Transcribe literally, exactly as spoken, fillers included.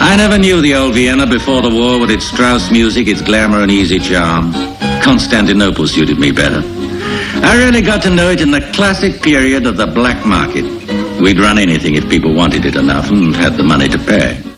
I never knew the old Vienna before the war with its Strauss music, its glamour and easy charm. Constantinople suited me better. I really got to know it in the classic period of the black market. We'd run anything if people wanted it enough and had the money to pay.